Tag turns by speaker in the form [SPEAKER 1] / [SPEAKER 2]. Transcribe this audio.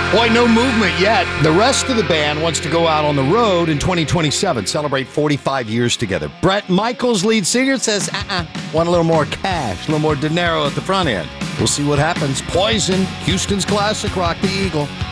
[SPEAKER 1] Boy, no movement yet. The rest of the band wants to go out on the road in 2027, celebrate 45 years together. Bret Michaels, lead singer, says, want a little more cash, a little more dinero at the front end. We'll see what happens. Poison, Houston's classic, Rock the Eagle.